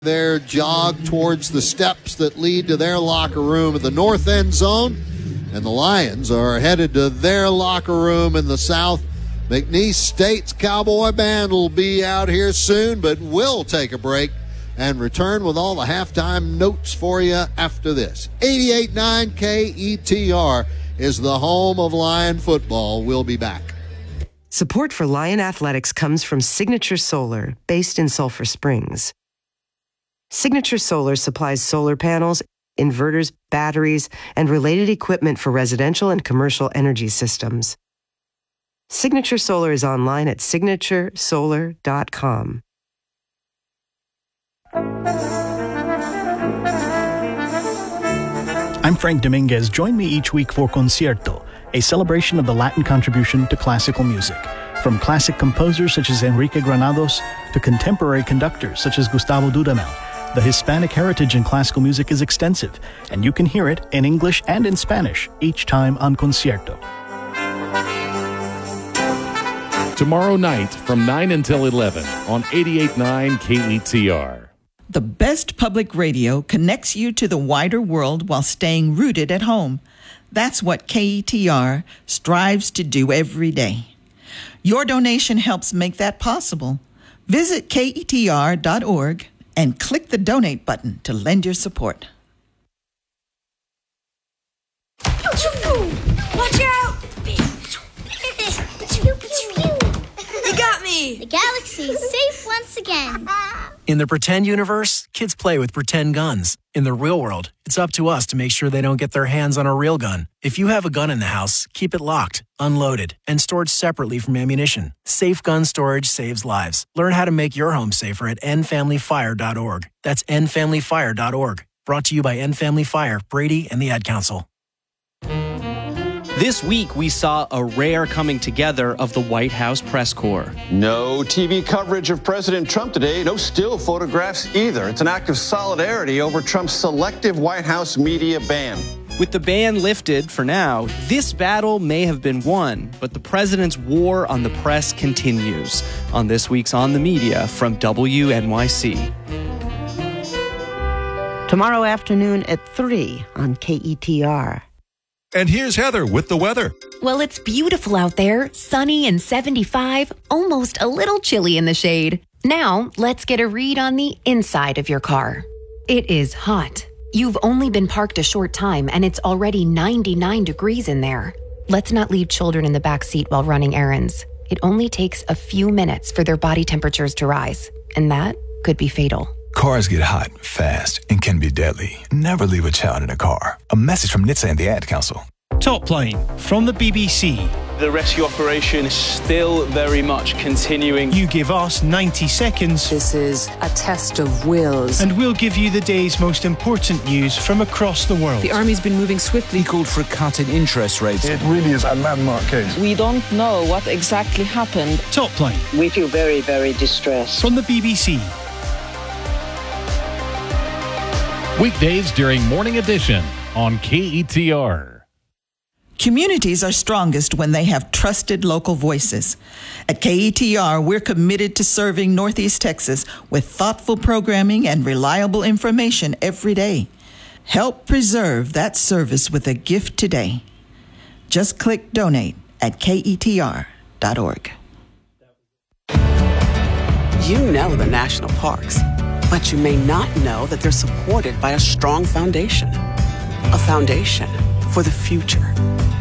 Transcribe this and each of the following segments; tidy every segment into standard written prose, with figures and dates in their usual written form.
Their jog towards the steps that lead to their locker room at the north end zone. And the Lions are headed to their locker room in the south. McNeese State's Cowboy Band will be out here soon, but we'll take a break and return with all the halftime notes for you after this. 88.9 KETR is the home of Lion football. We'll be back. Support for Lion Athletics comes from Signature Solar, based in Sulphur Springs. Signature Solar supplies solar panels, inverters, batteries, and related equipment for residential and commercial energy systems. Signature Solar is online at signaturesolar.com. I'm Frank Dominguez. Join me each week for Concierto, a celebration of the Latin contribution to classical music. From classic composers such as Enrique Granados to contemporary conductors such as Gustavo Dudamel, the Hispanic heritage in classical music is extensive, and you can hear it in English and in Spanish each time on Concierto. Tomorrow night from 9 until 11 on 88.9 KETR. The best public radio connects you to the wider world while staying rooted at home. That's what KETR strives to do every day. Your donation helps make that possible. Visit KETR.org and click the donate button to lend your support. Watch out! You got me! The galaxy is safe once again. In the pretend universe, kids play with pretend guns. In the real world, it's up to us to make sure they don't get their hands on a real gun. If you have a gun in the house, keep it locked, unloaded, and stored separately from ammunition. Safe gun storage saves lives. Learn how to make your home safer at endfamilyfire.org. That's endfamilyfire.org. Brought to you by End Family Fire, Brady, and the Ad Council. This week, we saw a rare coming together of the White House press corps. No TV coverage of President Trump today. No still photographs either. It's an act of solidarity over Trump's selective White House media ban. With the ban lifted for now, this battle may have been won, but the president's war on the press continues. On this week's On the Media from WNYC. Tomorrow afternoon at 3 on KETR. And here's Heather with the weather. Well, it's beautiful out there, sunny and 75, almost a little chilly in the shade. Now, let's get a read on the inside of your car. It is hot. You've only been parked a short time and it's already 99 degrees in there. Let's not leave children in the back seat while running errands. It only takes a few minutes for their body temperatures to rise, and that could be fatal. Cars get hot, fast, and can be deadly. Never leave a child in a car. A message from NHTSA and the Ad Council. Top Line from the BBC. The rescue operation is still very much continuing. You give us 90 seconds. This is a test of wills. And we'll give you the day's most important news from across the world. The army's been moving swiftly. He called for a cut in interest rates. It really is a landmark case. We don't know what exactly happened. Top Line. We feel very, very distressed. From the BBC. Weekdays during Morning Edition on KETR. Communities are strongest when they have trusted local voices. At KETR, we're committed to serving Northeast Texas with thoughtful programming and reliable information every day. Help preserve that service with a gift today. Just click donate at KETR.org. You know the national parks, but you may not know that they're supported by a strong foundation. A foundation for the future.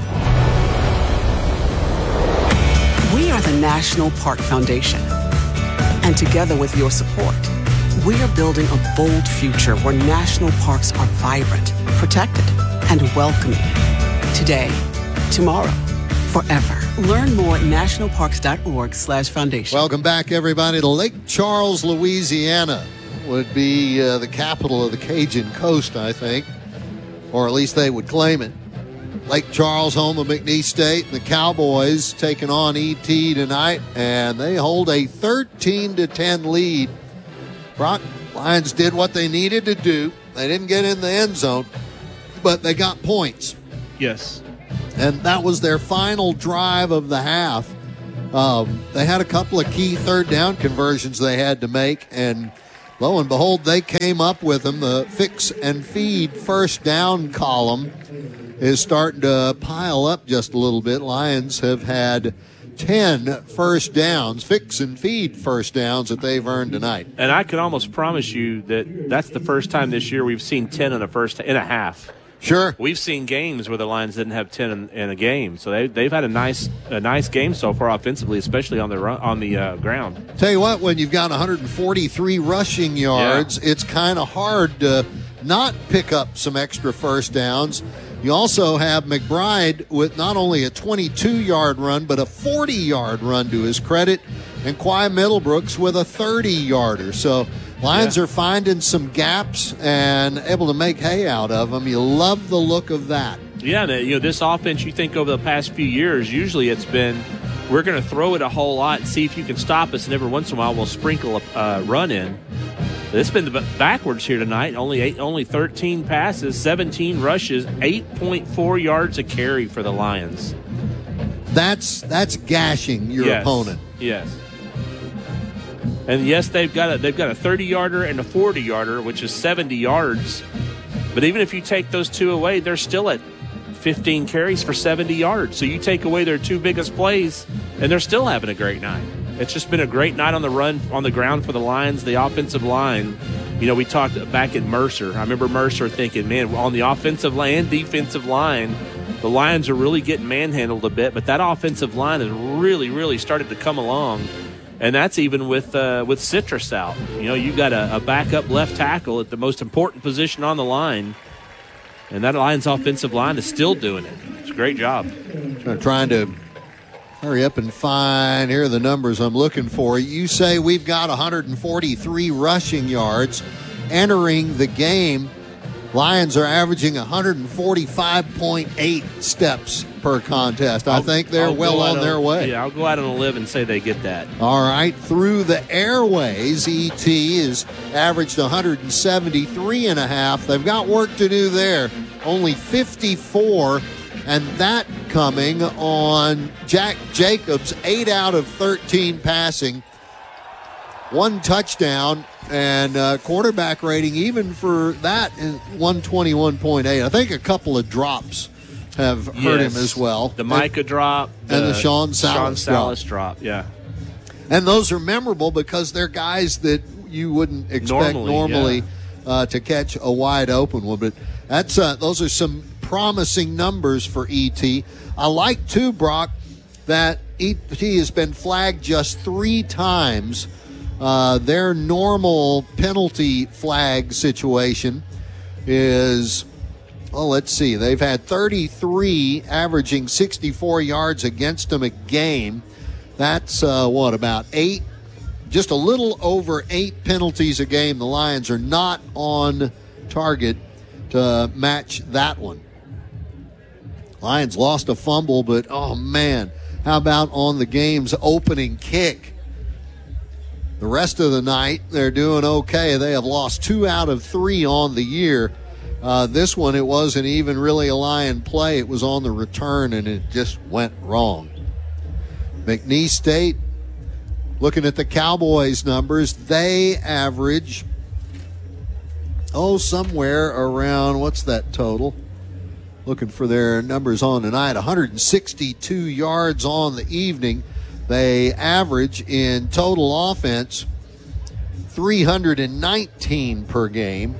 We are the National Park Foundation. And together with your support, we are building a bold future where national parks are vibrant, protected, and welcoming. Today, tomorrow, forever. Learn more at nationalparks.org/foundation. Welcome back, everybody, to Lake Charles, Louisiana. Would be the capital of the Cajun Coast, I think, or at least they would claim it. Lake Charles, home of McNeese State, and the Cowboys taking on ET tonight, and they hold a 13-10 lead. Brock Lions did what they needed to do. They didn't get in the end zone, but they got points. Yes. And that was their final drive of the half. They had a couple of key third down conversions they had to make, and Lo and behold, they came up with them. The fix and feed first down column is starting to pile up just a little bit. Lions have had 10 first downs, fix and feed first downs that they've earned tonight. And I can almost promise you that that's the first time this year we've seen 10 in a half. Sure. We've seen games where the Lions didn't have 10 in a game. So they've had a nice game so far offensively, especially on the ground. Tell you what, when you've got 143 rushing yards, it's kind of hard to not pick up some extra first downs. You also have McBride with not only a 22-yard run, but a 40-yard run to his credit, and Quai Middlebrooks with a 30-yarder. So Lions are finding some gaps and able to make hay out of them. You love the look of that. Yeah, this offense, you think over the past few years, usually it's been we're going to throw it a whole lot and see if you can stop us, and every once in a while we'll sprinkle a run in. It's been backwards here tonight. Only 13 passes, 17 rushes, 8.4 yards a carry for the Lions. That's gashing your opponent. Yes. And yes, they've got a 30-yarder and a 40-yarder, which is 70 yards. But even if you take those two away, they're still at 15 carries for 70 yards. So you take away their two biggest plays, and they're still having a great night. It's just been a great night on the run, on the ground for the Lions, the offensive line. We talked back at Mercer. I remember Mercer thinking, man, on the offensive line and defensive line, the Lions are really getting manhandled a bit, but that offensive line has really, really started to come along. And that's even with Citrus out. You've got a backup left tackle at the most important position on the line, and that Lions offensive line is still doing it. It's a great job. I'm trying to hurry up and find here are the numbers I'm looking for. You say we've got 143 rushing yards entering the game. Lions are averaging 145.8 steps per contest. I think they're well on their way. Yeah, I'll go out on a limb and say they get that. All right. Through the airways, ET is averaged 173.5. They've got work to do there. Only 54, and that coming on Jack Jacobs, 8 out of 13 passing, 1 touchdown, and quarterback rating even for that is 121.8. I think a couple of drops have hurt him as well. The Micah drop. And the Sean Salas drop, yeah. And those are memorable because they're guys that you wouldn't expect normally to catch a wide open one. But that's those are some promising numbers for ET. I like, too, Brock, that ET has been flagged just 3 times. Their normal penalty flag situation is, let's see. They've had 33, averaging 64 yards against them a game. That's, about 8, just a little over 8 penalties a game. The Lions are not on target to match that one. Lions lost a fumble, but, oh, man, how about on the game's opening kick? The rest of the night, they're doing okay. They have lost 2 out of 3 on the year. This one, it wasn't even really a Lion play. It was on the return, and it just went wrong. McNeese State, looking at the Cowboys' numbers, they average, somewhere around, what's that total? Looking for their numbers on tonight, 162 yards on the evening. They average in total offense 319 per game,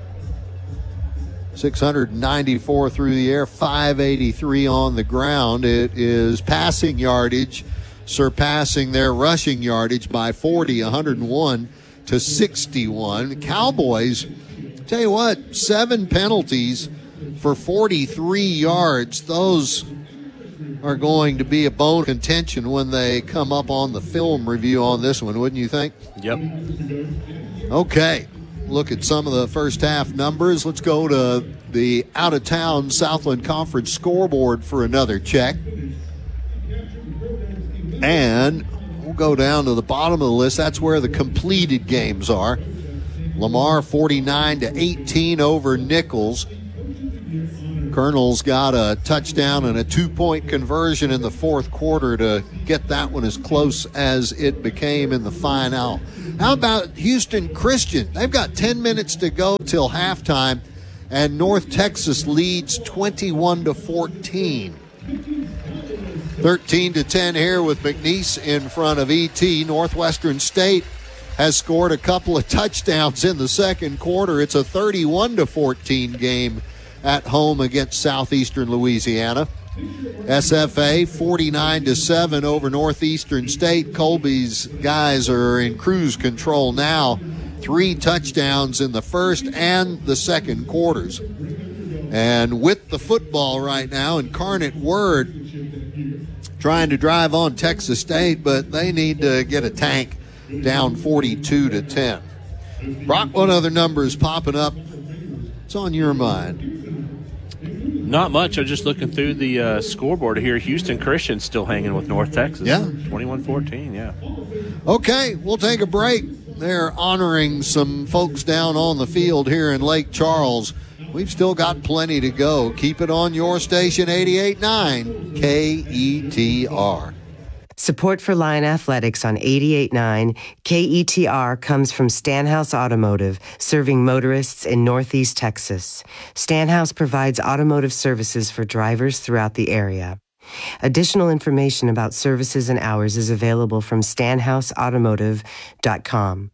694 through the air, 583 on the ground. It is passing yardage surpassing their rushing yardage by 40, 101 to 61. Cowboys, tell you what, 7 penalties for 43 yards. Those are going to be a bone of contention when they come up on the film review on this one, wouldn't you think? Yep. Okay. Look at some of the first half numbers. Let's go to the out-of-town Southland Conference scoreboard for another check. And we'll go down to the bottom of the list. That's where the completed games are. Lamar 49-18 over Nichols. Colonel's got a touchdown and a 2-point conversion in the fourth quarter to get that one as close as it became in the final How about Houston Christian? They've got 10 minutes to go till halftime, and North Texas leads 21-14. 13-10 here with McNeese in front of ET. Northwestern State has scored a couple of touchdowns in the second quarter. It's a 31-14 game at home against Southeastern Louisiana. SFA 49-7 over Northeastern State. Colby's guys are in cruise control now. 3 touchdowns in the first and the second quarters. And with the football right now, Incarnate Word trying to drive on Texas State, but they need to get a tank down 42-10. Brock, what other number is popping up? What's on your mind? Not much. I'm just looking through the scoreboard here. Houston Christian's still hanging with North Texas. Yeah. 21-14, yeah. Okay, we'll take a break. They're honoring some folks down on the field here in Lake Charles. We've still got plenty to go. Keep it on your station, 88.9 KETR. Support for Lion Athletics on 88.9 KETR comes from Stanhouse Automotive, serving motorists in Northeast Texas. Stanhouse provides automotive services for drivers throughout the area. Additional information about services and hours is available from stanhouseautomotive.com.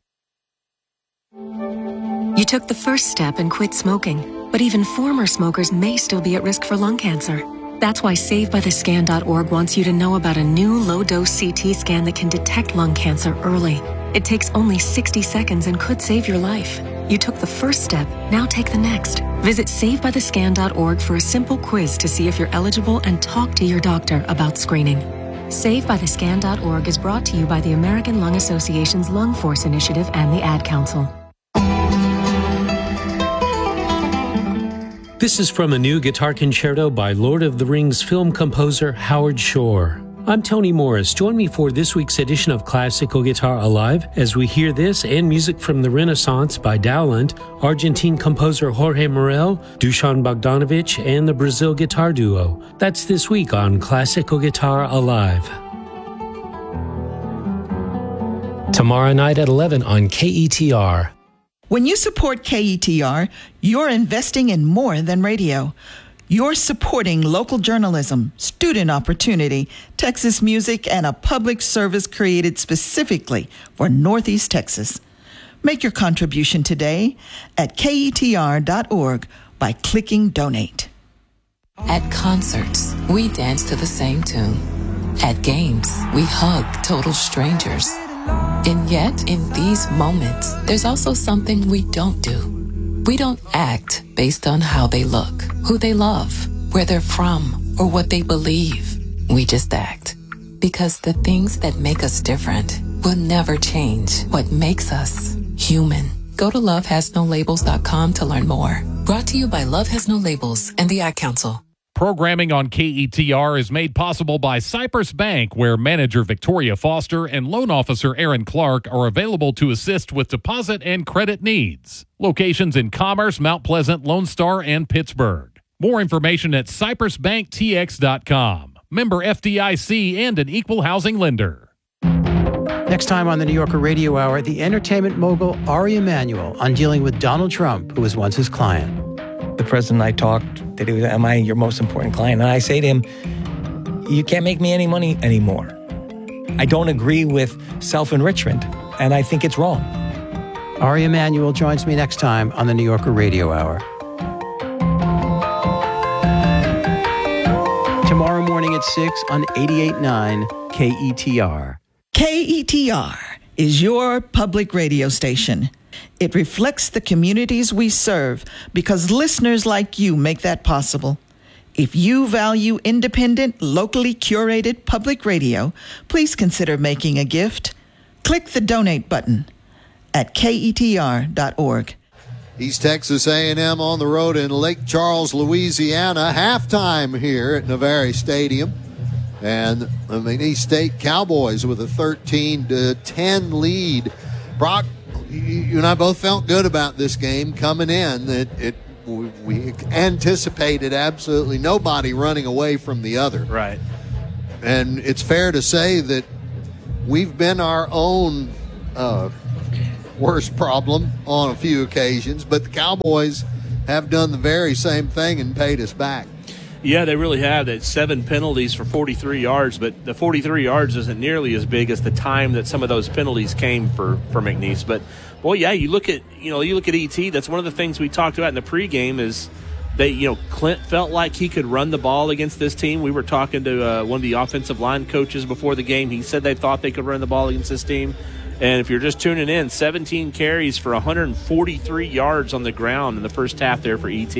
You took the first step and quit smoking, but even former smokers may still be at risk for lung cancer. That's why SaveByTheScan.org wants you to know about a new low-dose CT scan that can detect lung cancer early. It takes only 60 seconds and could save your life. You took the first step, now take the next. Visit SaveByTheScan.org for a simple quiz to see if you're eligible and talk to your doctor about screening. SaveByTheScan.org is brought to you by the American Lung Association's Lung Force Initiative and the Ad Council. This is from a new guitar concerto by Lord of the Rings film composer Howard Shore. I'm Tony Morris. Join me for this week's edition of Classical Guitar Alive as we hear this and music from the Renaissance by Dowland, Argentine composer Jorge Morel, Dusan Bogdanovic, and the Brazil Guitar Duo. That's this week on Classical Guitar Alive. Tomorrow night at 11 on KETR. When you support KETR, you're investing in more than radio. You're supporting local journalism, student opportunity, Texas music, and a public service created specifically for Northeast Texas. Make your contribution today at KETR.org by clicking Donate. At concerts, we dance to the same tune. At games, we hug total strangers. And yet, in these moments, there's also something we don't do. We don't act based on how they look, who they love, where they're from, or what they believe. We just act. Because the things that make us different will never change what makes us human. Go to lovehasnolabels.com to learn more. Brought to you by Love Has No Labels and the Ad Council. Programming on KETR is made possible by Cypress Bank, where manager Victoria Foster and loan officer Aaron Clark are available to assist with deposit and credit needs. Locations in Commerce, Mount Pleasant, Lone Star, and Pittsburgh. More information at cypressbanktx.com. Member FDIC and an equal housing lender. Next time on the New Yorker Radio Hour, the entertainment mogul Ari Emanuel on dealing with Donald Trump, who was once his client. The president and I talked, that he was, am I your most important client? And I say to him, you can't make me any money anymore. I don't agree with self-enrichment, and I think it's wrong. Ari Emanuel joins me next time on the New Yorker Radio Hour. Tomorrow morning at 6 on 88.9 KETR. KETR is your public radio station. It reflects the communities we serve because listeners like you make that possible. If you value independent, locally curated public radio, please consider making a gift. Click the donate button at KETR.org. East Texas A&M on the road in Lake Charles, Louisiana. Halftime here at Navarre Stadium. And the McNeese State Cowboys with a 13-10 lead. Brock, you and I both felt good about this game coming in. We anticipated absolutely nobody running away from the other. Right. And it's fair to say that we've been our own worst problem on a few occasions, but the Cowboys have done the very same thing and paid us back. Yeah, they really have. That 7 penalties for 43 yards, but the 43 yards isn't nearly as big as the time that some of those penalties came for McNeese. But boy, yeah, you look at ET. That's one of the things we talked about in the pregame is that Clint felt like he could run the ball against this team. We were talking to one of the offensive line coaches before the game. He said they thought they could run the ball against this team. And if you're just tuning in, 17 carries for 143 yards on the ground in the first half there for ET.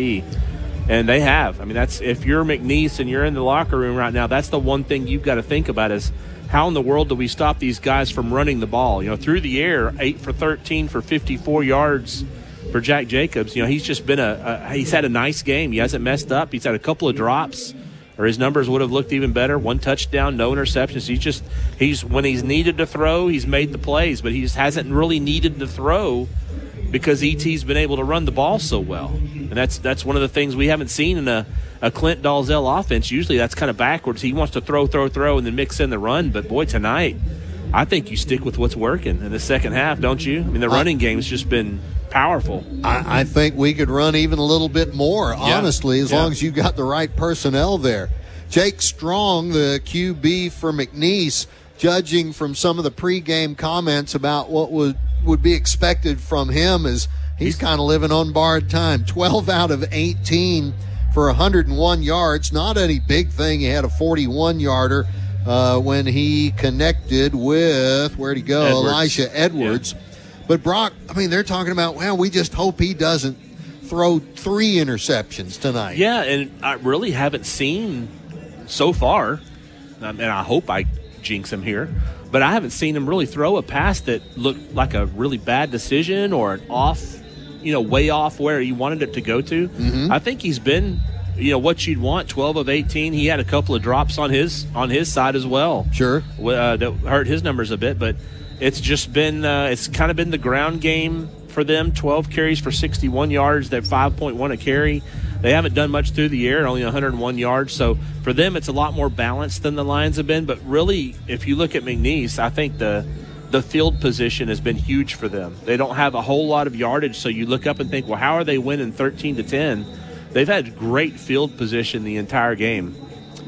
And they have. I mean, that's if you're McNeese and you're in the locker room right now, that's the one thing you've got to think about is how in the world do we stop these guys from running the ball? Through the air, 8 for 13 for 54 yards for Jack Jacobs. He's just been he's had a nice game. He hasn't messed up. He's had a couple of drops, or his numbers would have looked even better. 1 touchdown, no interceptions. He's when he's needed to throw, he's made the plays, but he just hasn't really needed to throw because ET's been able to run the ball so well. And that's one of the things we haven't seen in a Clint Dalzell offense. Usually that's kind of backwards. He wants to throw, and then mix in the run. But, boy, tonight I think you stick with what's working in the second half, don't you? I mean, the running game's just been powerful. I think we could run even a little bit more, honestly, as long as you got the right personnel there. Jake Strong, the QB for McNeese, judging from some of the pregame comments about what would be expected from him, is he's kind of living on borrowed time. 12 out of 18 for 101 yards. Not any big thing. He had a 41-yarder when he connected with, where'd he go? Elijah Edwards. Yeah. But Brock, I mean, they're talking about, well, we just hope he doesn't throw 3 interceptions tonight. Yeah, and I really haven't seen so far, and I hope I jinx him here, but I haven't seen him really throw a pass that looked like a really bad decision or an off, way off where he wanted it to go to. Mm-hmm. I think he's been, what you'd want, 12 of 18. He had a couple of drops on his side as well. Sure. That hurt his numbers a bit, but it's just been, it's kind of been the ground game for them. 12 carries for 61 yards. They're 5.1 a carry. They haven't done much through the air, only 101 yards. So for them, it's a lot more balanced than the Lions have been. But really, if you look at McNeese, I think the field position has been huge for them. They don't have a whole lot of yardage, so you look up and think, well, how are they winning 13-10? They've had great field position the entire game.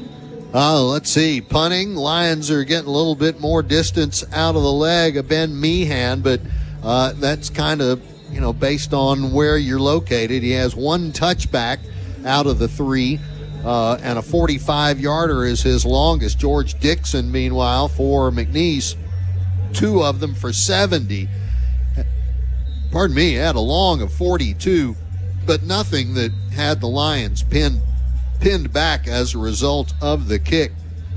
Let's see. Punting, Lions are getting a little bit more distance out of the leg of Ben Meehan, but that's kind of, based on where you're located. He has 1 touchback out of the 3, and a 45-yarder is his longest. George Dixon, meanwhile, for McNeese, 2 of them for 70. Pardon me, had a long of 42, but nothing that had the Lions pinned back as a result of the kick.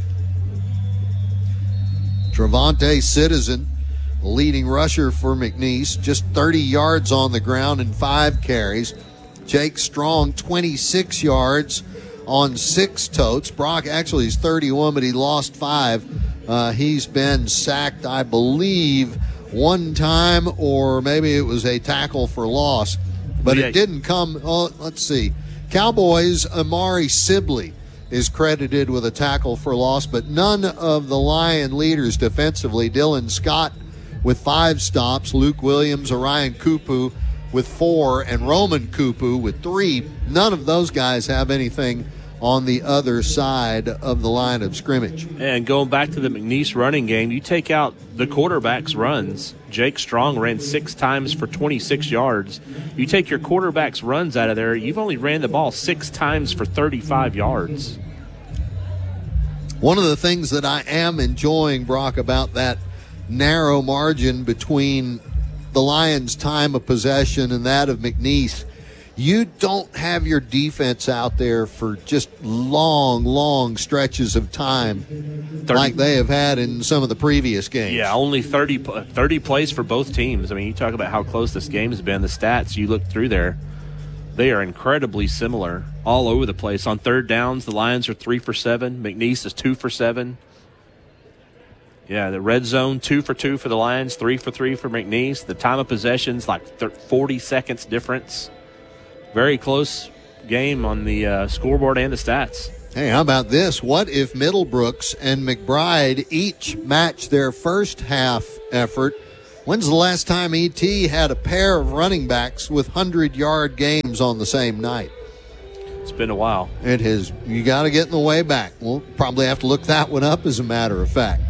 Travante Citizen, leading rusher for McNeese, just 30 yards on the ground and 5 carries. Jake Strong, 26 yards on 6 totes. Brock actually is 31, but he lost 5. He's been sacked, I believe, 1 time, or maybe it was a tackle for loss. But it didn't come. Let's see. Cowboys, Amari Sibley is credited with a tackle for loss, but none of the Lion leaders defensively. Dylan Scott with 5 stops, Luke Williams, Orion Kupu with 4, and Roman Kupu with 3. None of those guys have anything on the other side of the line of scrimmage. And going back to the McNeese running game, you take out the quarterback's runs. Jake Strong ran 6 times for 26 yards. You take your quarterback's runs out of there, you've only ran the ball 6 times for 35 yards. One of the things that I am enjoying, Brock, about that narrow margin between the Lions' time of possession and that of McNeese, you don't have your defense out there for just long stretches of time like they have had in some of the previous games. Yeah, only 30 plays for both teams. I mean, you talk about how close this game has been. The stats, you look through there, they are incredibly similar all over the place. On third downs, the Lions are 3 for 7. McNeese is 2 for 7. Yeah, the red zone, 2 for 2 for the Lions, 3 for 3 for McNeese. The time of possession's like 40 seconds difference. Very close game on the scoreboard and the stats. Hey, how about this? What if Middlebrooks and McBride each match their first half effort When's the last time E.T. had a pair of running backs with 100-yard games on the same night? It's been a while. It has. You got to get in the way back. We'll probably have to look that one up, as a matter of fact.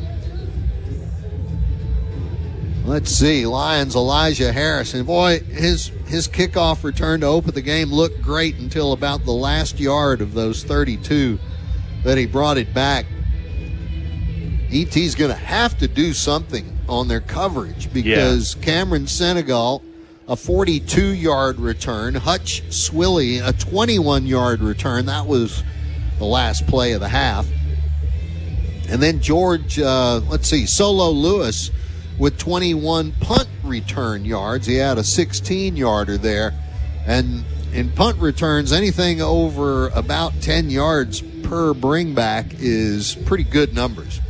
Let's see. Lions, Elijah Harrison. Boy, his kickoff return to open the game looked great until about the last yard of those 32 that he brought it back. E.T.'s going to have to do something on their coverage because Cameron Senegal, a 42-yard return. Hutch Swilly, a 21-yard return. That was the last play of the half. And then George, Solo Lewis with 21 punt return yards. He had a 16-yarder there. And in punt returns, anything over about 10 yards per bringback is pretty good numbers.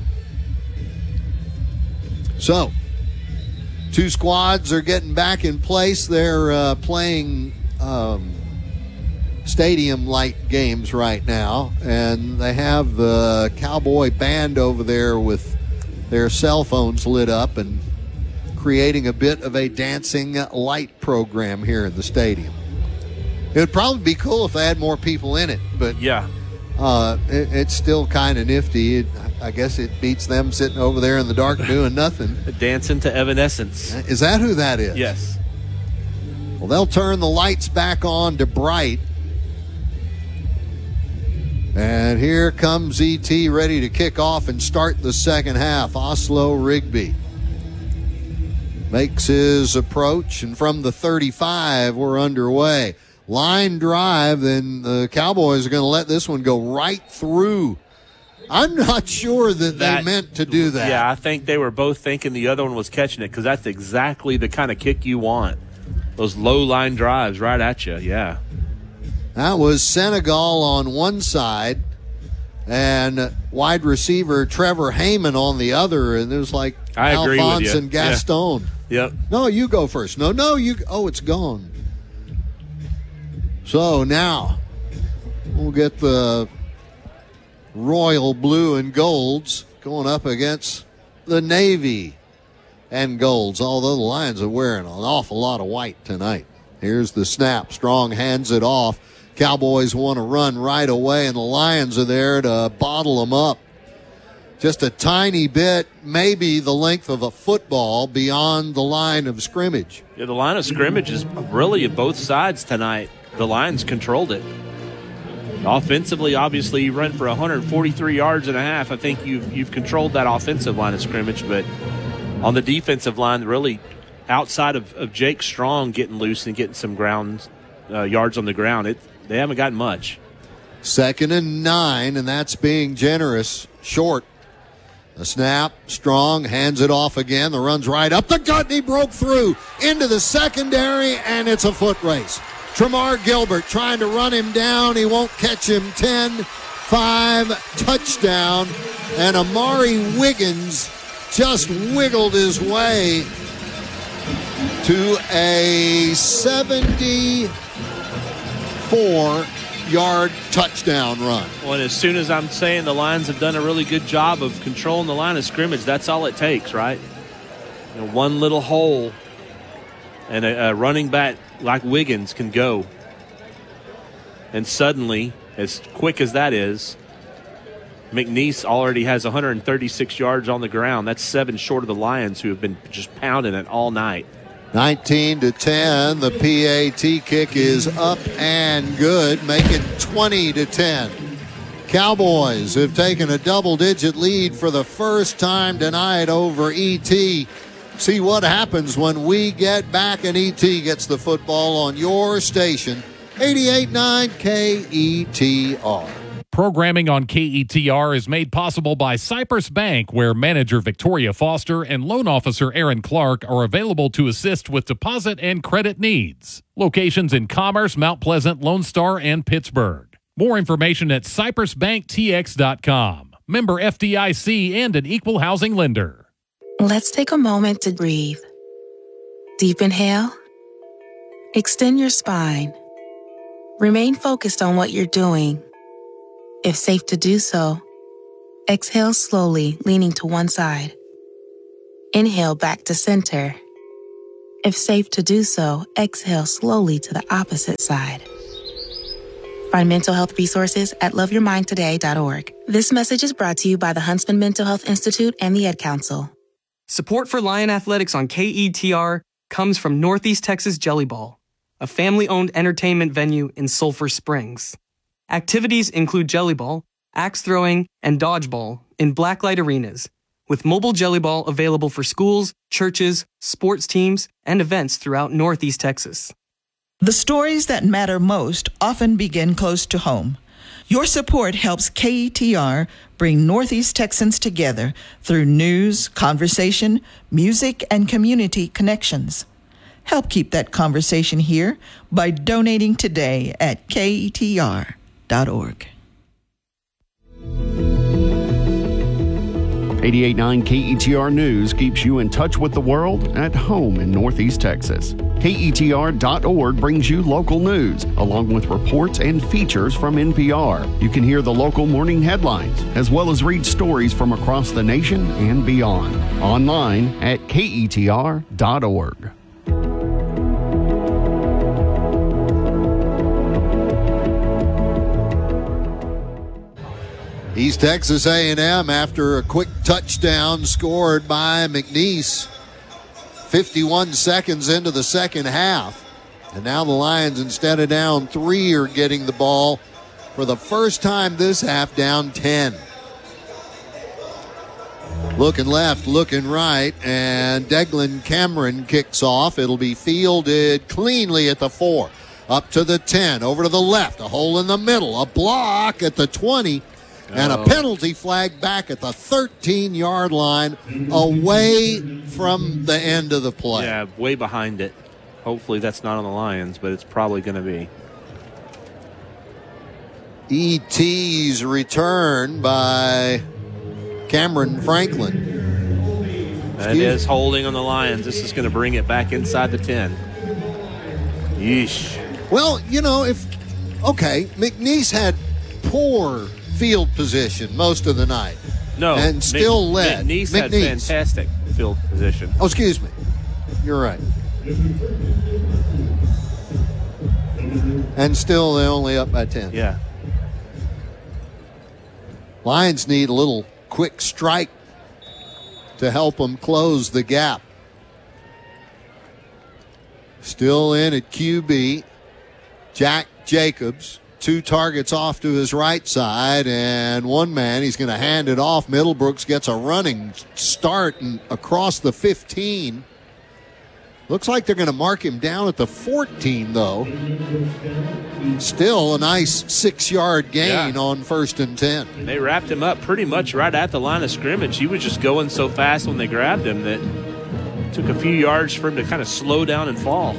So, two squads are getting back in place. They're playing stadium-like games right now, and they have the Cowboy band over there with their cell phones lit up and creating a bit of a dancing light program here in the stadium. It would probably be cool if they had more people in it, but it's still kind of nifty. I guess it beats them sitting over there in the dark doing nothing. Dancing to Evanescence. Is that who that is? Yes. Well, they'll turn the lights back on to bright. And here comes E.T. ready to kick off and start the second half. Oslo Rigby makes his approach, and from the 35, we're underway. Line drive, then the Cowboys are going to let this one go right through. I'm not sure that they meant to do that. Yeah, I think they were both thinking the other one was catching it because that's exactly the kind of kick you want. Those low line drives right at you, yeah. That was Senegal on one side and wide receiver Trevor Heyman on the other, and it was like Alphonse and Gaston. Yeah. Yep. No, you go first. No, you. Oh, it's gone. So now we'll get the Royal Blue and Golds going up against the Navy and Golds, although the Lions are wearing an awful lot of white tonight. Here's the snap. Strong hands it off. Cowboys want to run right away, and the Lions are there to bottle them up. Just a tiny bit, maybe the length of a football beyond the line of scrimmage. Yeah, the line of scrimmage is really at both sides tonight. The Lions controlled it. Offensively, obviously, you run for 143 yards and a half. I think you've controlled that offensive line of scrimmage, but on the defensive line, really outside of Jake Strong getting loose and getting some ground yards on the ground, they haven't gotten much. 2nd and 9, and that's being generous. Short. A snap. Strong hands it off again. The run's right up the gut, and he broke through into the secondary, and it's a foot race. Tremar Gilbert trying to run him down. He won't catch him. 10-5 touchdown. And Amari Wiggins just wiggled his way to a 74-yard touchdown run. Well, and as soon as I'm saying the Lions have done a really good job of controlling the line of scrimmage, that's all it takes, right? You know, one little hole, and a running back like Wiggins can go. And suddenly, as quick as that is, McNeese already has 136 yards on the ground. That's 7 short of the Lions, who have been just pounding it all night. 19-10. The PAT kick is up and good, make it 20-10. Cowboys have taken a double-digit lead for the first time tonight over E.T. See what happens when we get back and E.T. gets the football on your station, 88.9 KETR. Programming on KETR is made possible by Cypress Bank, where manager Victoria Foster and loan officer Aaron Clark are available to assist with deposit and credit needs. Locations in Commerce, Mount Pleasant, Lone Star, and Pittsburgh. More information at cypressbanktx.com. Member FDIC and an equal housing lender. Let's take a moment to breathe. Deep inhale. Extend your spine. Remain focused on what you're doing. If safe to do so, exhale slowly, leaning to one side. Inhale back to center. If safe to do so, exhale slowly to the opposite side. Find mental health resources at loveyourmindtoday.org. This message is brought to you by the Huntsman Mental Health Institute and the Ad Council. Support for Lion Athletics on KETR comes from Northeast Texas Jelly Ball, a family-owned entertainment venue in Sulphur Springs. Activities include jelly ball, axe throwing, and dodgeball in blacklight arenas, with mobile jelly ball available for schools, churches, sports teams, and events throughout Northeast Texas. The stories that matter most often begin close to home. Your support helps KETR bring Northeast Texans together through news, conversation, music, and community connections. Help keep that conversation here by donating today at KETR.org. 88.9 KETR News keeps you in touch with the world at home in Northeast Texas. KETR.org brings you local news, along with reports and features from NPR. You can hear the local morning headlines, as well as read stories from across the nation and beyond. Online at KETR.org. East Texas A&M, after a quick touchdown scored by McNeese 51 seconds into the second half. And now the Lions, instead of down 3, are getting the ball for the first time this half down 10. Looking left, looking right, and Declan Cameron kicks off. It'll be fielded cleanly at the 4. Up to the 10, over to the left, a hole in the middle, a block at the 20. And a penalty flag back at the 13-yard line, away from the end of the play. Yeah, way behind it. Hopefully that's not on the Lions, but it's probably going to be. ET's return by Cameron Franklin. That is holding on the Lions. This is going to bring it back inside the 10. Yeesh. Well, McNeese had poor field position most of the night. No, and still led. McNeese had fantastic field position. Oh, excuse me. You're right. And still they're only up by 10. Yeah. Lions need a little quick strike to help them close the gap. Still in at QB, Jack Jacobs. 2 targets off to his right side, and one man, he's going to hand it off. Middlebrooks gets a running start and across the 15. Looks like they're going to mark him down at the 14, though. Still a nice 6-yard gain on 1st and 10. They wrapped him up pretty much right at the line of scrimmage. He was just going so fast when they grabbed him that it took a few yards for him to kind of slow down and fall.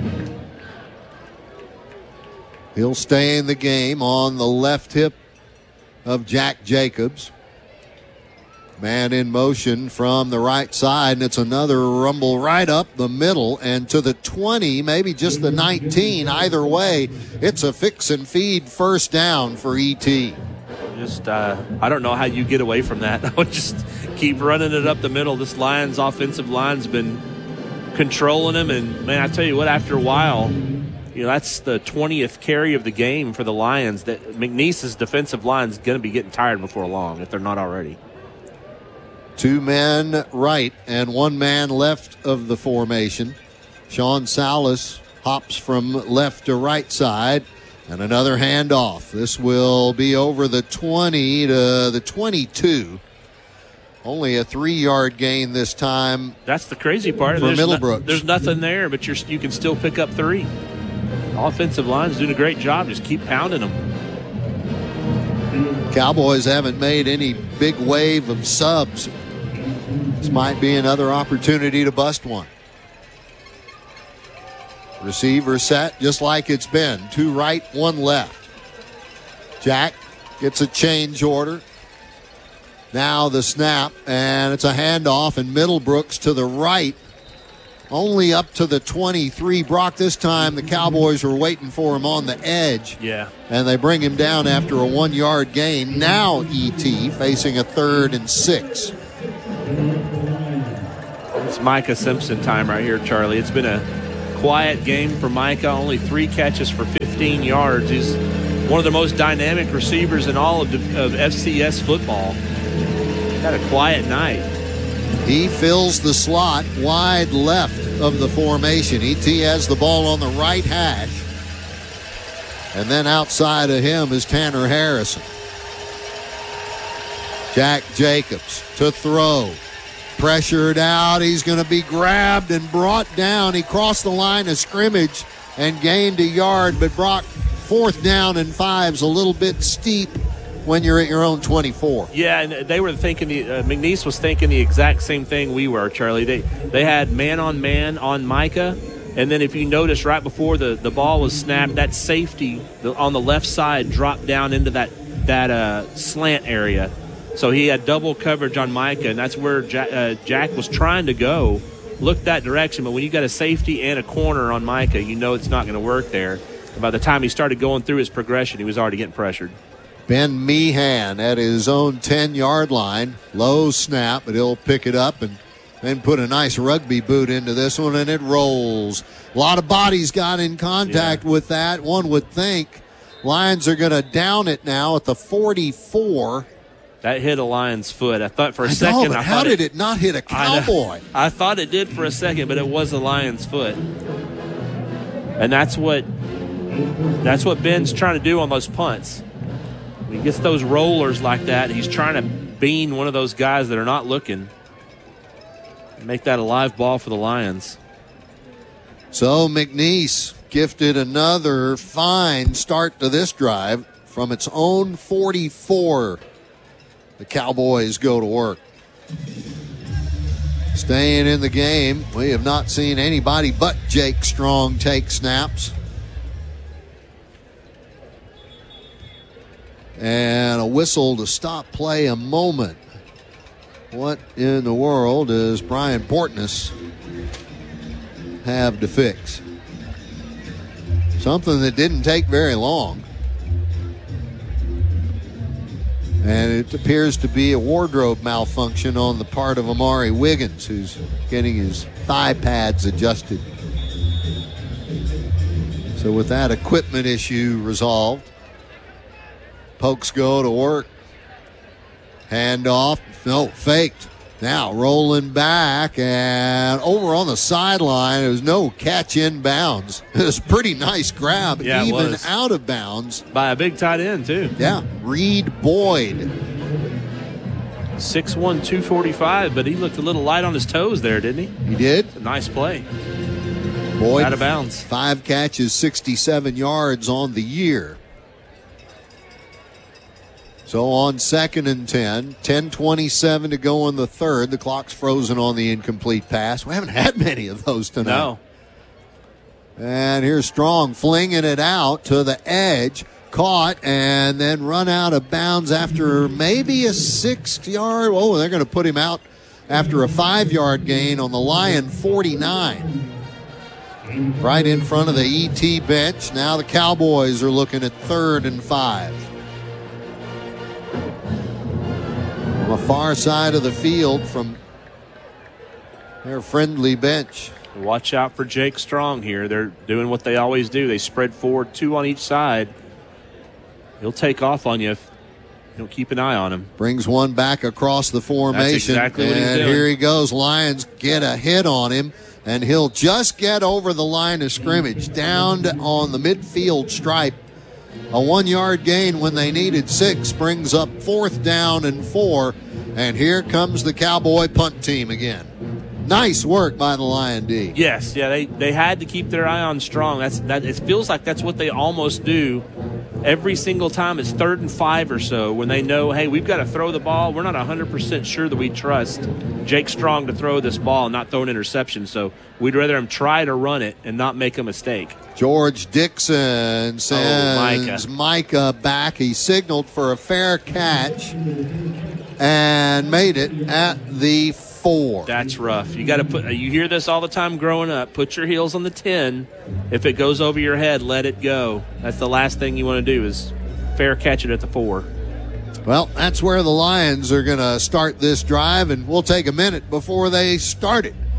He'll stay in the game on the left hip of Jack Jacobs. Man in motion from the right side, and it's another rumble right up the middle and to the 20, maybe just the 19. Either way, it's a fix and feed first down for ET. I don't know how you get away from that. I would just keep running it up the middle. This Lions offensive line's been controlling him, and man, I tell you what, after a while, that's the 20th carry of the game for the Lions. That McNeese's defensive line is going to be getting tired before long, if they're not already. 2 men right and 1 man left of the formation. Sean Salas hops from left to right side, and another handoff. This will be over the 20 to the 22. Only a 3-yard gain this time. That's the crazy part. For Middlebrooks. There's nothing there, but you can still pick up 3. Offensive line's doing a great job. Just keep pounding them. Cowboys haven't made any big wave of subs. This might be another opportunity to bust one. Receiver set just like it's been. 2 right, 1 left. Jack gets a change order. Now the snap, and it's a handoff, and Middlebrooks to the right. Only up to the 23. Brock, this time the Cowboys were waiting for him on the edge. Yeah. And they bring him down after a 1-yard gain. Now ET facing a 3rd and 6. Micah Simpson time right here, Charlie. It's been a quiet game for Micah. Only 3 catches for 15 yards. He's one of the most dynamic receivers in all of FCS football. Had a quiet night. He fills the slot wide left of the formation. ET has the ball on the right hash. And then outside of him is Tanner Harrison. Jack Jacobs to throw. Pressured out. He's going to be grabbed and brought down. He crossed the line of scrimmage and gained a yard, but Brock, 4th down and 5's a little bit steep when you're at your own 24. Yeah, and they were thinking, McNeese was thinking the exact same thing we were, Charlie. They had man on Micah, and then if you notice right before the ball was snapped, that safety on the left side dropped down into that slant area. So he had double coverage on Micah, and that's where Jack was trying to go, look that direction. But when you got a safety and a corner on Micah, you know it's not going to work there. And by the time he started going through his progression, he was already getting pressured. Ben Meehan at his own 10-yard line. Low snap, but he'll pick it up and then put a nice rugby boot into this one, and it rolls. A lot of bodies got in contact with that. One would think Lions are going to down it now at the 44. That hit a Lion's foot. I thought for a second. How did it not hit a Cowboy? I thought it did for a second, but it was a Lion's foot. And that's what Ben's trying to do on those punts. When he gets those rollers like that, he's trying to bean one of those guys that are not looking. Make that a live ball for the Lions. So McNeese gifted another fine start to this drive from its own 44. The Cowboys go to work. Staying in the game, we have not seen anybody but Jake Strong take snaps. And a whistle to stop play a moment. What in the world does Brian Portness have to fix? Something that didn't take very long. And it appears to be a wardrobe malfunction on the part of Amari Wiggins, who's getting his thigh pads adjusted. So with that equipment issue resolved, Pokes go to work. Handoff. No, faked. Now rolling back and over on the sideline. There was no catch in bounds. It was a pretty nice grab, even out of bounds. By a big tight end, too. Yeah, Reed Boyd. 6'1", 245, but he looked a little light on his toes there, didn't he? He did. It's a nice play. Boyd, out of bounds. 5 catches, 67 yards on the year. So on 2nd and 10, 10:27 to go in the third. The clock's frozen on the incomplete pass. We haven't had many of those tonight. No. And here's Strong flinging it out to the edge. Caught and then run out of bounds after maybe a 6-yard. Oh, they're going to put him out after a 5-yard gain on the Lion 49. Right in front of the ET bench. Now the Cowboys are looking at 3rd and 5. On the far side of the field from their friendly bench. Watch out for Jake Strong here. They're doing what they always do. They spread forward 2 on each side. He'll take off on you if you don't keep an eye on him. Brings one back across the formation. That's exactly what he's doing. And here he goes. Lions get a hit on him, and he'll just get over the line of scrimmage, down on the midfield stripe. A 1-yard gain when they needed 6 brings up 4th down and 4. And here comes the Cowboy punt team again. Nice work by the Lion D. Yes, yeah, they had to keep their eye on Strong. It feels like that's what they almost do every single time. It's 3rd and 5 or so when they know, hey, we've got to throw the ball. We're not 100% sure that we trust Jake Strong to throw this ball and not throw an interception. So we'd rather him try to run it and not make a mistake. George Dixon sends Micah back. He signaled for a fair catch and made it at the 4. That's rough. You got to put. You hear this all the time growing up. Put your heels on the 10. If it goes over your head, let it go. That's the last thing you want to do is fair catch it at the 4. Well, that's where the Lions are going to start this drive, and we'll take a minute before they start it.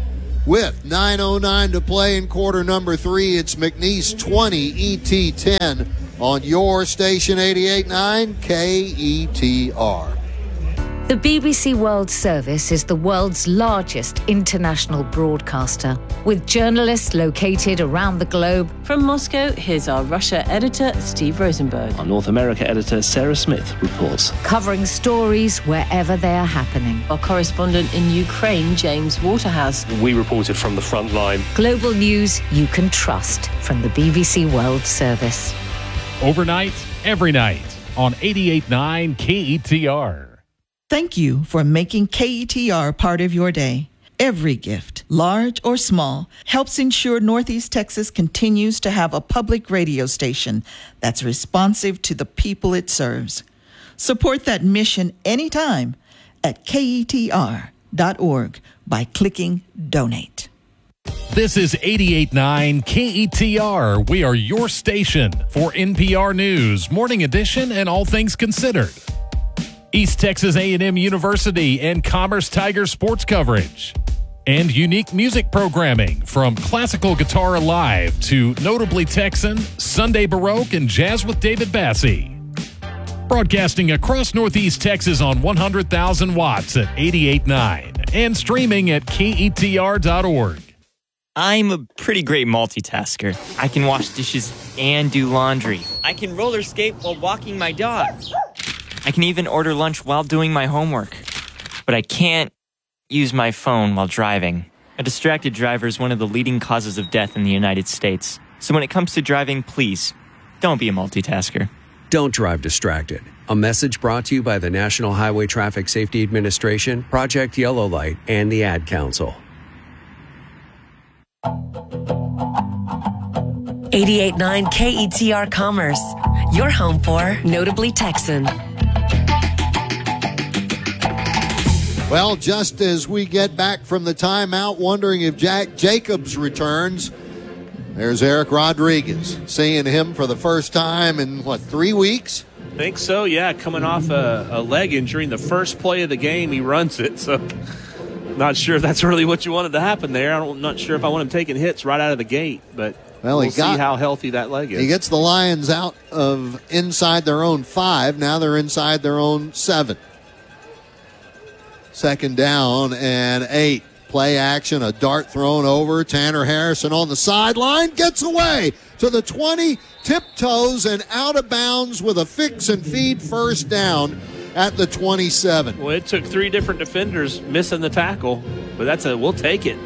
With 9:09 to play in quarter number 3, it's McNeese 20, ET 10 on your station 88.9 KETR. The BBC World Service is the world's largest international broadcaster, with journalists located around the globe. From Moscow, here's our Russia editor, Steve Rosenberg. Our North America editor, Sarah Smith, reports. Covering stories wherever they are happening. Our correspondent in Ukraine, James Waterhouse. We reported from the front line. Global news you can trust from the BBC World Service. Overnight, every night on 88.9 KETR. Thank you for making KETR part of your day. Every gift, large or small, helps ensure Northeast Texas continues to have a public radio station that's responsive to the people it serves. Support that mission anytime at KETR.org by clicking Donate. This is 88.9 KETR. We are your station for NPR News, Morning Edition, and all things considered. East Texas A&M University and Commerce Tiger sports coverage. And unique music programming from Classical Guitar Alive to Notably Texan, Sunday Baroque, and Jazz with David Bassie. Broadcasting across Northeast Texas on 100,000 watts at 88.9 and streaming at KETR.org. I'm a pretty great multitasker. I can wash dishes and do laundry. I can roller skate while walking my dog. I can even order lunch while doing my homework. But I can't use my phone while driving. A distracted driver is one of the leading causes of death in the United States. So when it comes to driving, please, don't be a multitasker. Don't drive distracted. A message brought to you by the National Highway Traffic Safety Administration, Project Yellow Light, and the Ad Council. 88.9 KETR Commerce, your home for Notably Texan. Well, just as we get back from the timeout, wondering if Jack Jacobs returns, there's Eric Rodriguez, seeing him for the first time in, 3 weeks? I think so, yeah. Coming off a leg injury in the first play of the game, he runs it. So, not sure if that's really what you wanted to happen there. I'm not sure if I want him taking hits right out of the gate, but we'll see how healthy that leg is. He gets the Lions out of inside their own 5. Now they're inside their own 7. Second down and 8. Play action, a dart thrown over. Tanner Harrison on the sideline, gets away to the 20, tiptoes and out of bounds with a fix and feed first down at the 27. Well, it took 3 different defenders missing the tackle, but we'll take it.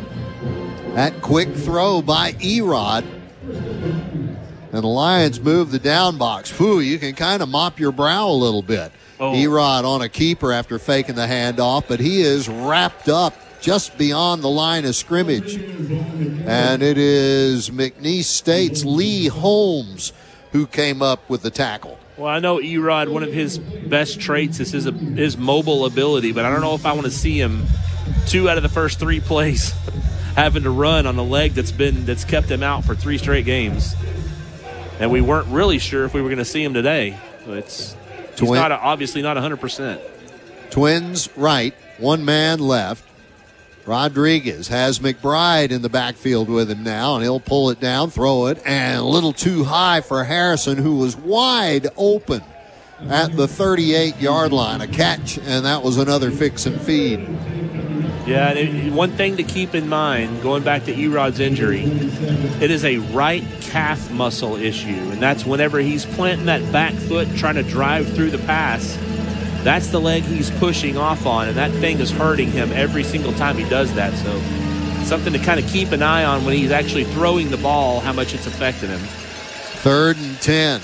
That quick throw by Erod. And the Lions move the down box. Whew, you can kind of mop your brow a little bit. Erod on a keeper after faking the handoff, but he is wrapped up just beyond the line of scrimmage. And it is McNeese State's Lee Holmes who came up with the tackle. Well, I know Erod, one of his best traits is his mobile ability, but I don't know if I want to see him 2 out of the first 3 plays having to run on a leg that's kept him out for 3 straight games. And we weren't really sure if we were going to see him today. He's obviously not 100%. Twins right, 1 man left. Rodriguez has McBride in the backfield with him now, and he'll pull it down, throw it, and a little too high for Harrison, who was wide open at the 38-yard line. A catch, and that was another fix and feed. Yeah, one thing to keep in mind, going back to Erod's injury, it is a right calf muscle issue, and that's whenever he's planting that back foot trying to drive through the pass, that's the leg he's pushing off on, and that thing is hurting him every single time he does that. So something to kind of keep an eye on when he's actually throwing the ball, how much it's affecting him. 3rd and 10.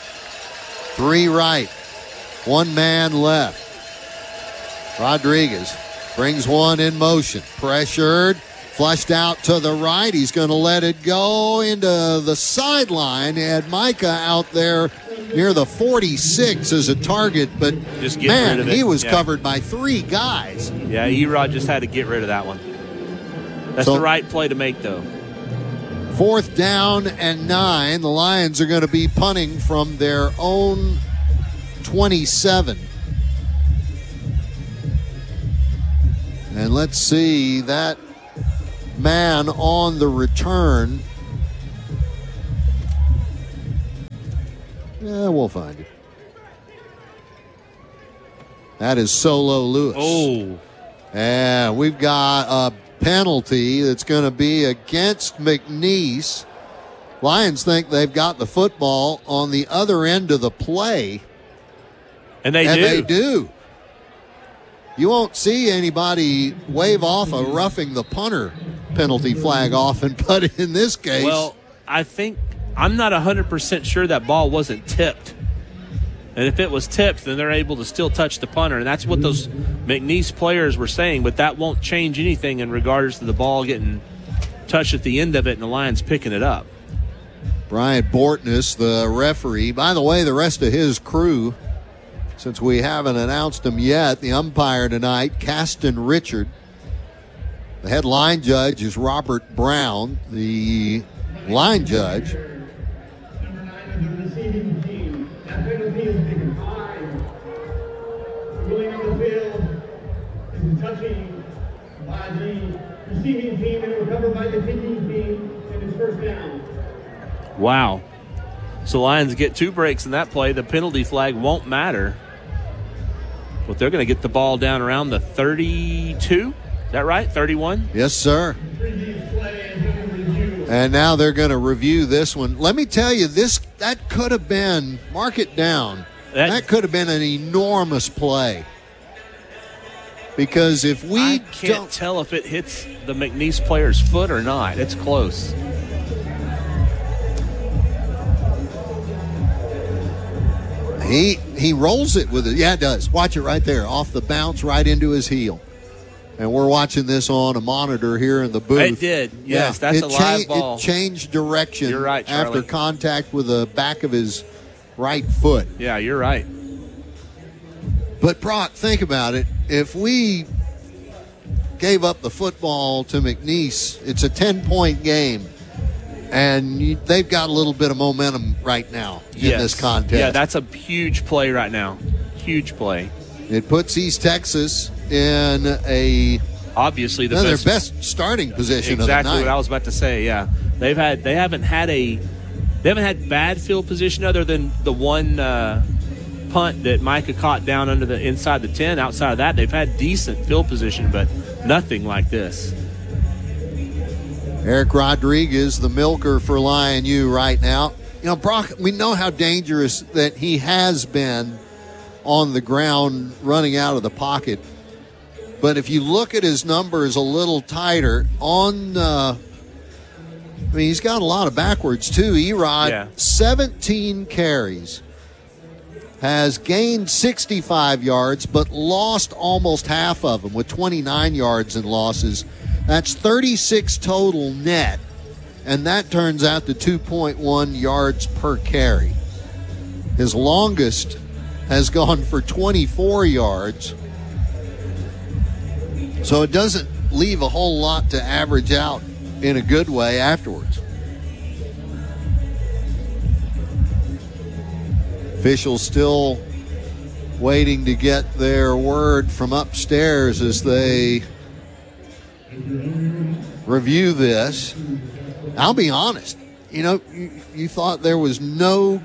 3 right. 1 man left. Rodriguez brings one in motion. Pressured. Flushed out to the right. He's going to let it go into the sideline. He had Micah out there near the 46 as a target, but just get rid of it. He was covered by 3 guys. Yeah, Erod just had to get rid of that one. That's the right play to make, though. 4th down and 9. The Lions are going to be punting from their own 27. And let's see, that man on the return. Yeah, we'll find it. That is Solo Lewis. Oh. And we've got a penalty that's going to be against McNeese. Lions think they've got the football on the other end of the play. And they do. You won't see anybody wave off a roughing the punter penalty flag often, but in this case. Well, I'm not 100% sure that ball wasn't tipped. And if it was tipped, then they're able to still touch the punter. And that's what those McNeese players were saying, but that won't change anything in regards to the ball getting touched at the end of it and the Lions picking it up. Brian Bortness, the referee. By the way, the rest of his crew, since we haven't announced them yet, the umpire tonight, Caston Richard. The head line judge is Robert Brown. The line judge. Touching by the receiving team and recovered by the kicking team, and it's first down. Wow. So Lions get 2 breaks in that play. The penalty flag won't matter. But they're going to get the ball down around the 32. Is that right? 31? Yes, sir. And now they're going to review this one. Let me tell you, that could have been, mark it down, that could have been an enormous play. Because if we can't tell if it hits the McNeese player's foot or not. It's close. He rolls it with it. Yeah, it does. Watch it right there. Off the bounce, right into his heel. And we're watching this on a monitor here in the booth. It did. Yes, that's a live ball. It changed direction. You're right, Charlie. After contact with the back of his right foot. Yeah, you're right. But, Brock, think about it. If we gave up the football to McNeese, it's a 10-point game. And they've got a little bit of momentum right now in this contest. Yeah, that's a huge play right now. Huge play. It puts East Texas in a obviously their best starting position of the night. Exactly what I was about to say. Yeah, they haven't had bad field position other than the one punt that Micah caught down under the inside the 10. Outside of that, they've had decent field position, but nothing like this. Eric Rodriguez, the milker for Lion U right now. You know, Brock, we know how dangerous that he has been on the ground running out of the pocket. But if you look at his numbers a little tighter, he's got a lot of backwards too. Erod, 17 carries, has gained 65 yards, but lost almost half of them with 29 yards in losses. That's 36 total net, and that turns out to 2.1 yards per carry. His longest has gone for 24 yards. So it doesn't leave a whole lot to average out in a good way afterwards. Officials still waiting to get their word from upstairs as they review this. I'll be honest, you thought there was no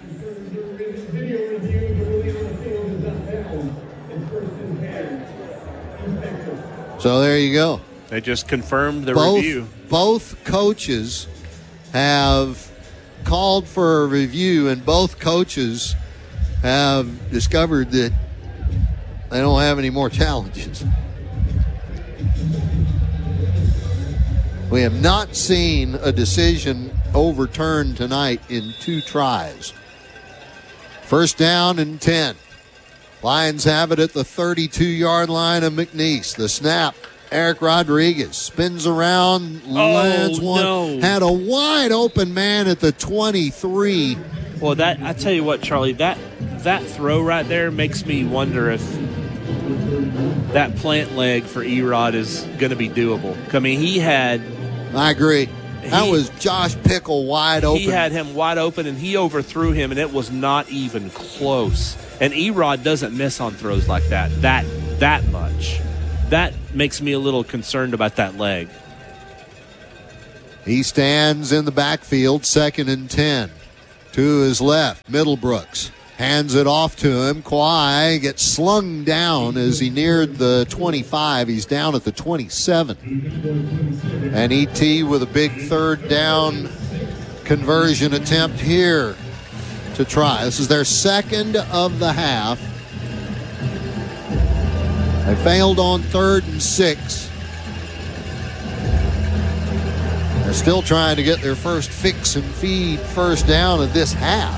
So there you go. They just confirmed the review. Both coaches have called for a review, and both coaches have discovered that they don't have any more challenges. We have not seen a decision overturned tonight in 2 tries. First down and 10. Lions have it at the 32-yard line of McNeese. The snap. Eric Rodriguez spins around, lands one. No. Had a wide open man at the 23. Well, I tell you what, Charlie, that throw right there makes me wonder if that plant leg for Erod is going to be doable. I mean, I agree. That was Josh Pickle wide open. He had him wide open, and he overthrew him, and it was not even close. And Erod doesn't miss on throws like that much. That makes me a little concerned about that leg. He stands in the backfield, 2nd and 10. To his left, Middlebrooks hands it off to him. Kawhi gets slung down as he neared the 25. He's down at the 27. And E.T. with a big 3rd down conversion attempt here to try. This is their 2nd of the half. They failed on 3rd and 6. They're still trying to get their first fix and feed first down of this half.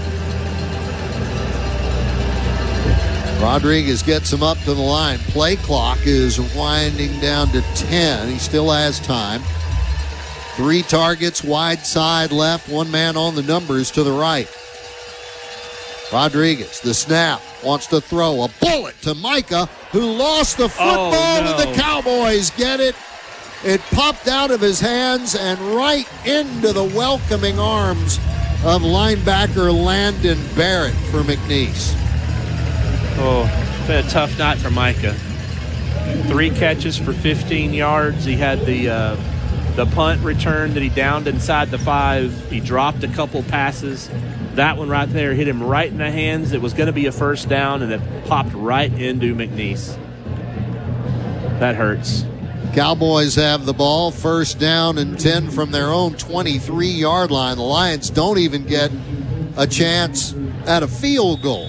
Rodriguez gets him up to the line. Play clock is winding down to 10. He still has time. 3 targets, wide side left, 1 man on the numbers to the right. Rodriguez, the snap, wants to throw a bullet to Micah, who lost the football, and the Cowboys get it. It popped out of his hands and right into the welcoming arms of linebacker Landon Barrett for McNeese. Oh, it's been a tough night for Micah. 3 catches for 15 yards. He had the punt return that he downed inside the 5. He dropped a couple passes. That one right there hit him right in the hands. It was going to be a first down, and it popped right into McNeese. That hurts. Cowboys have the ball, 1st down and 10 from their own 23-yard line. The Lions don't even get a chance at a field goal.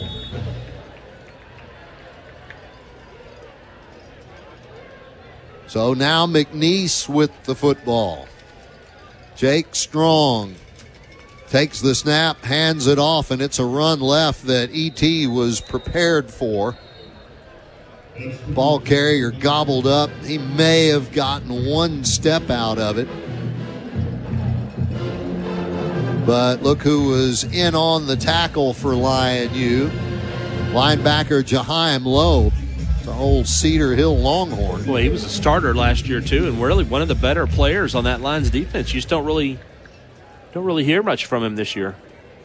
So now McNeese with the football. Jake Strong takes the snap, hands it off, and it's a run left that E.T. was prepared for. Ball carrier gobbled up. He may have gotten 1 step out of it. But look who was in on the tackle for Lion U. Linebacker Jaheim Lowe, the old Cedar Hill Longhorn. Boy, he was a starter last year too, and really one of the better players on that Lions defense. You just don't really hear much from him this year.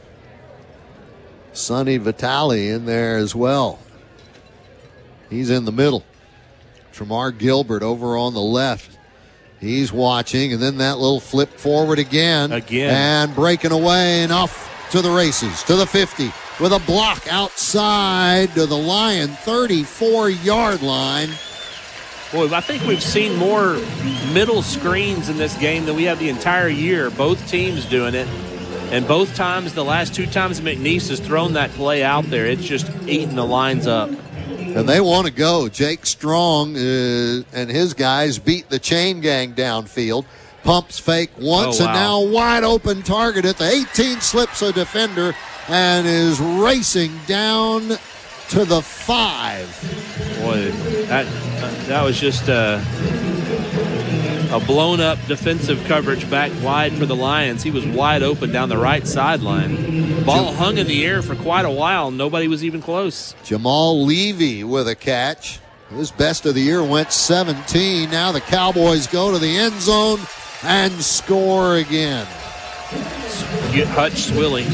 Sonny Vitale in there as well. He's in the middle. Tramar Gilbert over on the left. He's watching, and then that little flip forward again. And breaking away and off to the races, to the 50, with a block outside to the Lion 34-yard line. Boy, I think we've seen more middle screens in this game than we have the entire year. Both teams doing it. And both times, the last 2 times McNeese has thrown that play out there, it's just eating the lines up. And they want to go. Jake Strong and his guys beat the chain gang downfield. Pumps fake once, and now wide open target at the 18, slips a defender and is racing down to the 5. Boy, that was just a blown up defensive coverage back wide for the Lions. He was wide open down the right sideline. Ball hung in the air for quite a while. Nobody was even close. Jamal Levy with a catch. His best of the year went 17. Now the Cowboys go to the end zone and score again. Get Hutch Swilly.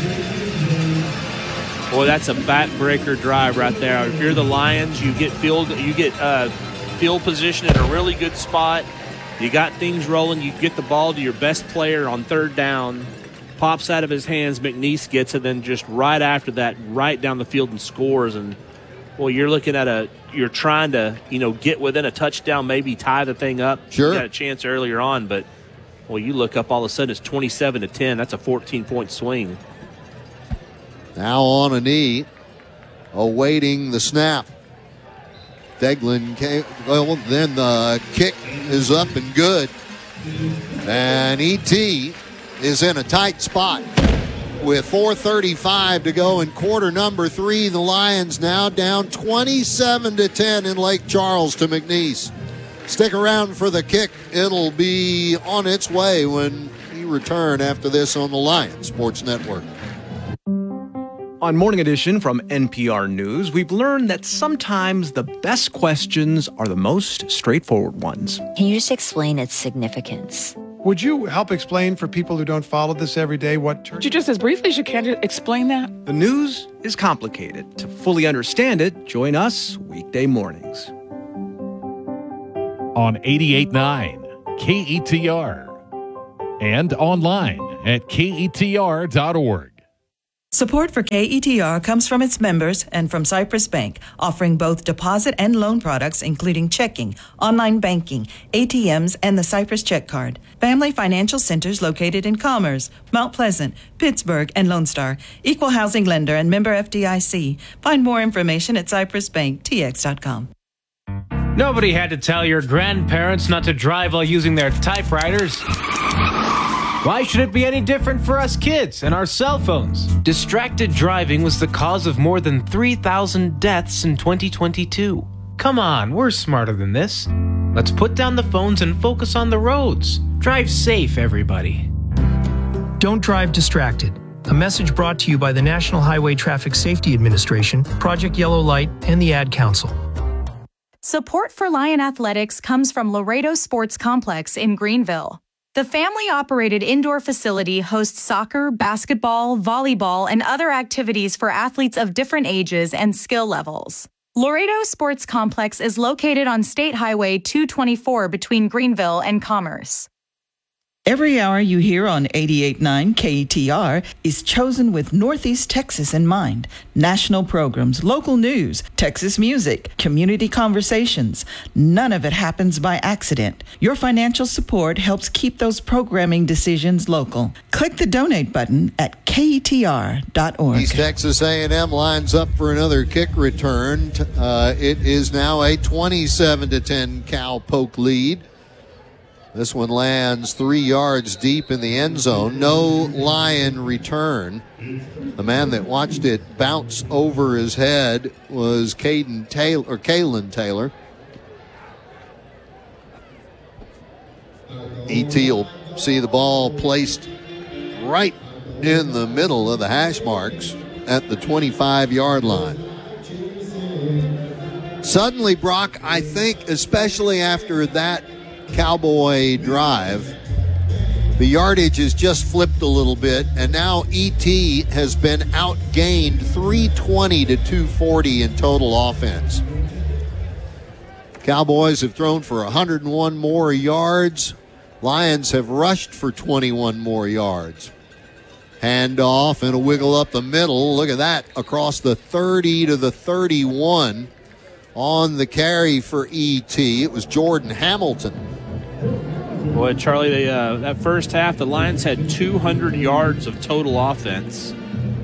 Boy, that's a backbreaker drive right there. If you're the Lions, you get field position in a really good spot. You got things rolling. You get the ball to your best player on 3rd down. Pops out of his hands. McNeese gets it. Then just right after that, right down the field and scores. And, boy, you're looking at you're trying to, get within a touchdown, maybe tie the thing up. Sure. You got a chance earlier on, but, well, you look up all of a sudden it's 27-10. That's a 14-point swing. Now on a knee, awaiting the snap. Deglin came, well, then the kick is up and good. And E.T. is in a tight spot with 4:35 to go in quarter number 3. The Lions now down 27-10 in Lake Charles to McNeese. Stick around for the kick. It'll be on its way when we return after this on the Lions Sports Network. On Morning Edition from NPR News, we've learned that sometimes the best questions are the most straightforward ones. Can you just explain its significance? Would you help explain for people who don't follow this every day what... Would you just as briefly as you can explain that? The news is complicated. To fully understand it, join us weekday mornings. On 88.9 KETR. and online at KETR.org. Support for KETR comes from its members and from Cypress Bank, offering both deposit and loan products, including checking, online banking, ATMs, and the Cypress Check Card. Family financial centers located in Commerce, Mount Pleasant, Pittsburgh, and Lone Star. Equal housing lender and member FDIC. Find more information at cypressbanktx.com. Nobody had to tell your grandparents not to drive while using their typewriters. Why should it be any different for us kids and our cell phones? Distracted driving was the cause of more than 3,000 deaths in 2022. Come on, we're smarter than this. Let's put down the phones and focus on the roads. Drive safe, everybody. Don't drive distracted. A message brought to you by the National Highway Traffic Safety Administration, Project Yellow Light, and the Ad Council. Support for Lion Athletics comes from Laredo Sports Complex in Greenville. The family-operated indoor facility hosts soccer, basketball, volleyball, and other activities for athletes of different ages and skill levels. Laredo Sports Complex is located on State Highway 224 between Greenville and Commerce. Every hour you hear on 88.9 KETR is chosen with Northeast Texas in mind. National programs, local news, Texas music, community conversations. None of it happens by accident. Your financial support helps keep those programming decisions local. Click the donate button at KETR.org. East Texas A&M lines up for another kick return. It is now a 27-10 Cowpoke lead. This one lands 3 yards deep in the end zone. No Lion return. The man that watched it bounce over his head was Kalen Taylor. E.T. will see the ball placed right in the middle of the hash marks at the 25-yard line. Suddenly, Brock, I think, especially after that Cowboy drive, the yardage has just flipped a little bit, and now E.T. has been outgained 320 to 240 in total offense. Cowboys have thrown for 101 more yards. Lions have rushed for 21 more yards. Handoff and a wiggle up the middle. Look at that, across the 30 to the 31 on the carry for E.T. It was Jordan Hamilton. Boy, Charlie, that first half, the Lions had 200 yards of total offense.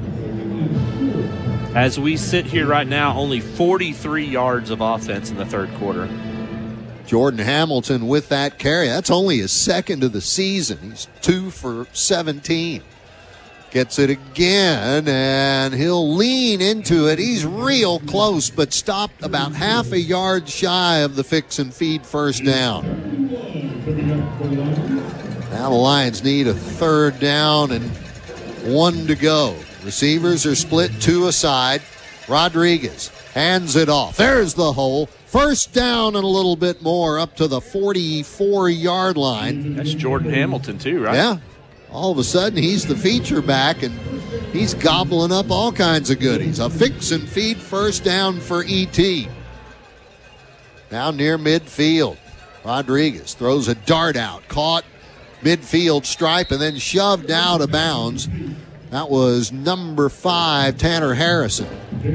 As we sit here right now, only 43 yards of offense in the third quarter. Jordan Hamilton with that carry. That's only his second of the season. He's 2 for 17. Gets it again, and he'll lean into it. He's real close, but stopped about half a yard shy of the fix and feed first down. Now the Lions need a third down and 1 to go. Receivers are split 2 aside. Rodriguez hands it off. There's the hole. First down and a little bit more up to the 44-yard line. That's Jordan Hamilton too, right? Yeah. All of a sudden, he's the feature back, and he's gobbling up all kinds of goodies. A fix and feed first down for E.T. Now near midfield. Rodriguez throws a dart out, caught midfield stripe, and then shoved out of bounds. That was number 5, Tanner Harrison.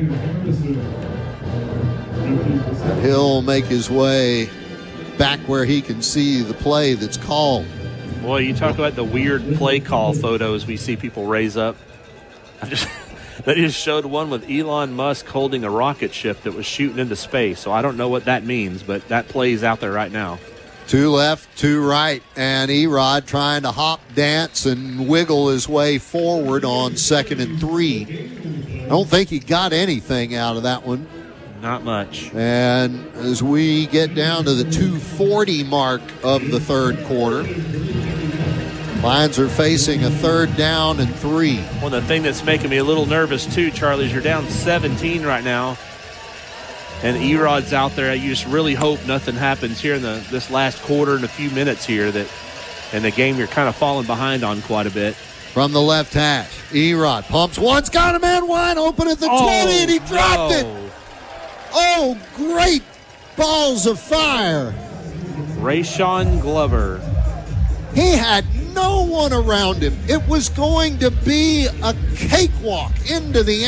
And he'll make his way back where he can see the play that's called. Boy, you talk about the weird play call photos we see people raise up. They just showed one with Elon Musk holding a rocket ship that was shooting into space. So I don't know what that means, but that play's out there right now. 2 left, 2 right, and Erod trying to hop, dance, and wiggle his way forward on 2nd and 3. I don't think he got anything out of that one. Not much. And as we get down to the 2:40 mark of the third quarter, Lions are facing a 3rd down and 3. Well, the thing that's making me a little nervous too, Charlie, is you're down 17 right now, and Erod's out there. You just really hope nothing happens here in this last quarter and a few minutes here, that in the game you're kind of falling behind on quite a bit. From the left hash, Erod pumps once, got a man wide open at the 20, and he dropped it. Oh, great balls of fire. Rayshon Glover. He had no one around him. It was going to be a cakewalk into the